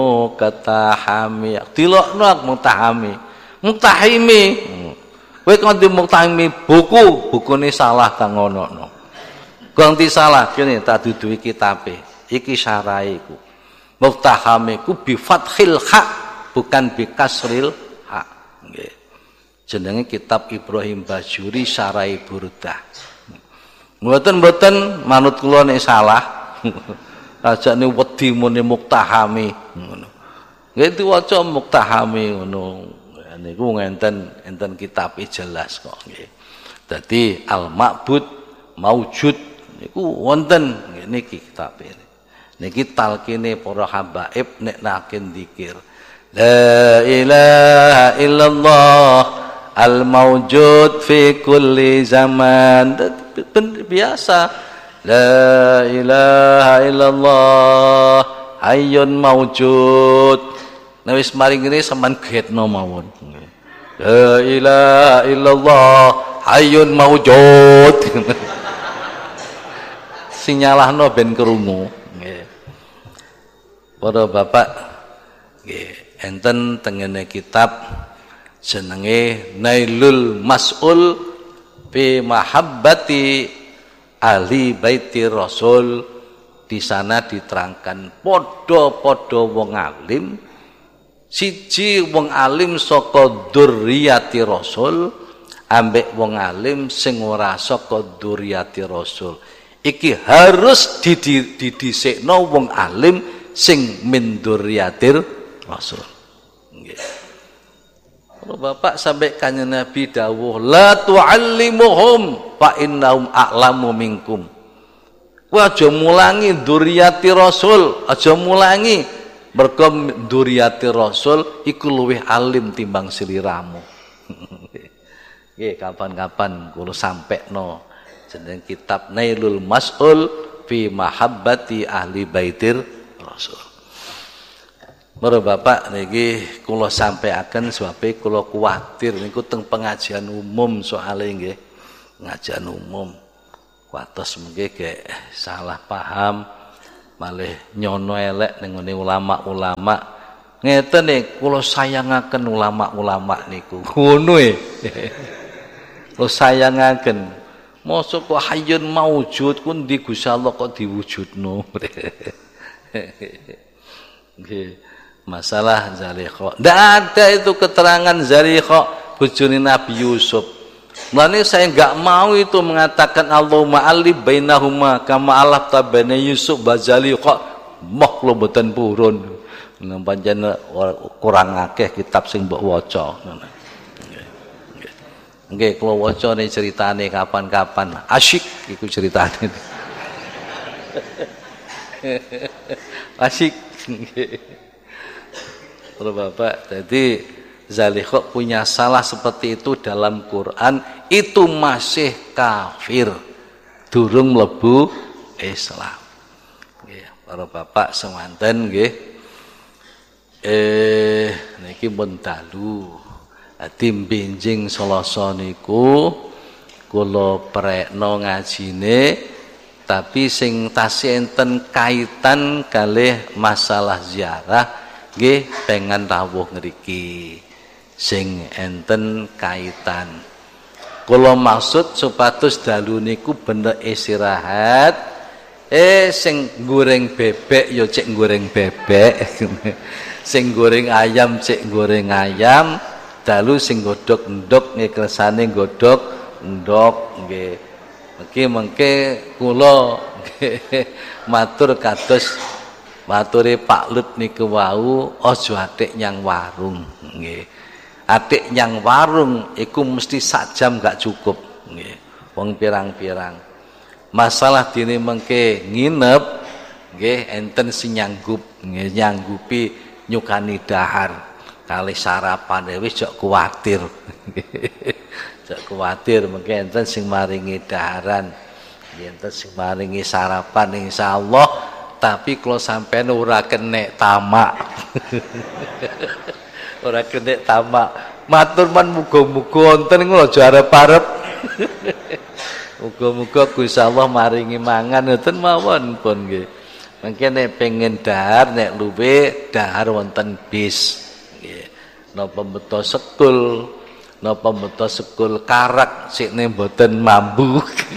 Muktahami dilokno muktahimi kowe kanthi muktahimi bukune salah kang ngono ganti salah kene tak duduhi kitabe iki syarahe iku muktahami ku bi fathil ha bukan bi kasril ha nggih jenenge kitab Ibrahim Bajuri Syarahi Burdah mboten manut kula nek salah ajane wedi muni muktahami ngono. Nggih diwaca muktahami ngono. Niku enten kitabe jelas kok nggih. Dadi al-ma'bud maujud niku wonten niki kitabe. Niki talkine para habaib nek naken zikir. La ilaha illallah al-maujud fi kulli zaman. Biasa La ilaha illallah hayyun maujud. Nah wis maring ngene sampean getno mawon. La ilaha illallah hayyun maujud. Sinyalahno ben krungu nggih. Para bapak nggih enten tengene kitab jenenge Nailul Mas'ul fi mahabbati ahli baiti Rasul. Di sana diterangkan podo-podo wong alim siji wong alim saka dzurriyyati Rasul ambek wong alim sing ora saka dzurriyyati Rasul iki harus didhisikno wong alim sing min dzurriyyatir Rasul nggih. Bapak sampai kanjeng Nabi dawuh la tu'allimuhum fa innahum a'lamu minkum. Kowe aja mulangi dzurriyyati Rasul, aja mulangi mergo dzurriyyati Rasul iku luwih alim timbang sliramu. Nggih, kapan-kapan kula sampekno jeneng kitab Nailul Mas'ul fi mahabbati ahli baitir Rasul. Para bapak niki kula sampaiaken sebab kula kuwatir niku teng pengajian umum soalé nggih. Pengajian umum. Kuatos mengke gek salah paham malih nyono elek ning ngene ulama-ulama. Ngeten nek kula sayangaken ulama-ulama niku. Ngono e. Kula sayangaken. Mosok kok hayyun maujud ku ndi Gusti Allah kok diwujudno. Nggih. Masalah Zalikha. Tidak ada itu keterangan Zalikha bojone Nabi Yusuf. Mulane saya enggak mau itu mengatakan Allahumma alif bainahuma kama alafta baina Yusuf wa Zalikha. Moh kula mboten purun. Nang pancen kurang akeh kitab sing mbok waca. Nggih, kula wacane ceritane kapan-kapan. Asyik iku ceritane. Asyik. Bapak, jadi Zalikha punya salah seperti itu dalam Quran itu masih kafir, durung mlebu Islam. Nggih, para bapak semanten nggih. Niki pun dalu. Dadi benjing Selasa niku kula prekno ngajine tapi sing tasih enten kaitan kalih masalah ziarah. Nggih pengen rawuh ngriki sing enten kaitan. Kula maksud supados dalu niku bener istirahat. Sing goreng bebek ya cek goreng bebek. Sing goreng ayam cek goreng ayam. Dalu sing godhog ndok nggih kersane godhog ndok nggih. Mengke kula matur kados mature Pak Lut niku wau aja atik nyang warung nggih. Atik nyang warung iku mesti sak jam gak cukup nggih. Wong pirang-pirang. Masalah dene mengke nginep nggih enten sing nyanggup nggih nyanggupi nyukani dahar kalih sarapan wis jek kuwatir. Jek kuwatir mengke enten sing maringi daharan. Enten sing maringi sarapan insyaallah. Tapi kalau sampean ora kenek tamak. Ora kenek tamak. Matur man muga-muga wonten niku aja arep-arep. Muga-muga Gusti Allah maringi mangan ngoten mawon pun nggih. Mangke nek pengen dahar nek luwe dahar wonten bis. Nggih. Napa beto sekul, napa beto sekul karak sikne mboten mambu.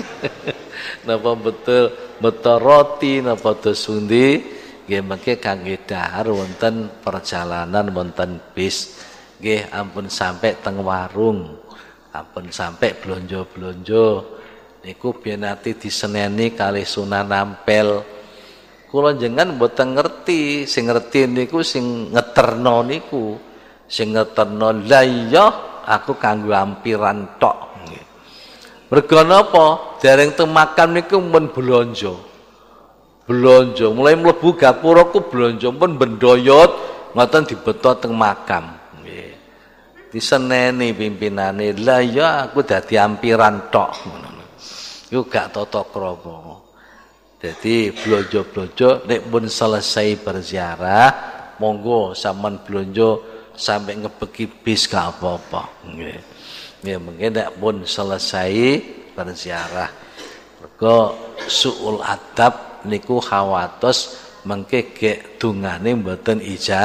Napa betul beto roti napa dos pundi nggih mangke kangge dahar wonten perjalanan wonten bis. Nggih ampun sampai teng warung. Ampun sampai blonjo-blonjo niku biyen ati diseneni kalih Sunan Ampel. Kula jenengan mboten ngerti, sing ngerti niku sing ngeterno niku. Sing ngeterno la iya aku kanggo ampiran tok. Mergo napa? Dereng teng makam niku mun blonjo. Blonjo, mulai mlebu gapura ku blonjo pun bendoyot ngoten dibeto teng makam. Nggih. Diseneni pimpinane, la iya aku dadi ampiran tok ngono. Iku gak tata krama. Jadi blonjo-blonjo nek pun selesai berziarah, monggo sampean blonjo sampai ngebeki bis gak apa-apa. Nggih. Ya mungkin nek pun selesai berziarah. Mergo suul adab niku khawatos mengke gek dungane mboten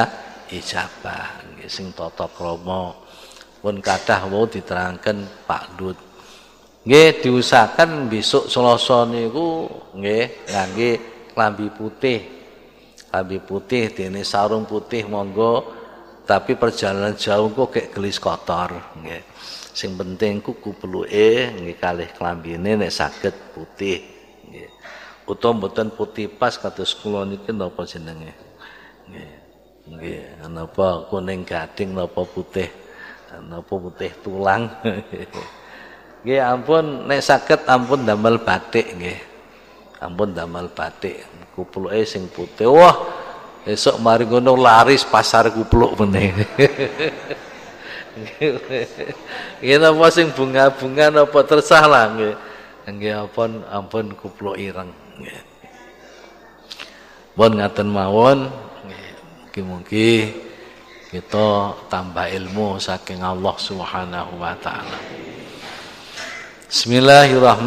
ijabah. Nggih sing tata krama. Pun kathah wau diterangkan Pak Dut. Nggih diusahakan besok Selasa niku nggih ngangge klambi putih. Klambi putih dene sarung putih monggo tapi perjalanan jauh kok gek gelis kotor nggih. Sing penting kuku peluke nggih kalih klambine nek saged putih nggih. Utawa mboten putih pas kados kula niki napa jenenge. Nggih. Nggih, napa kuning gading napa putih. Napa putih tulang. Nggih ampun nek saged ampun damel batik nggih. Ampun damel batik. Kupluke sing putih. Wah, esuk mari ngono laris pasar kupluk meneh. Nggih napa sing bunga-bunga napa tersah lah nggih. Nggih ampun kupluk ireng nggih. Mun ngaten mawon nggih. Mugi-mugi kita tambah ilmu saking Allah Subhanahu wa taala. Bismillahirrahmanirrahim.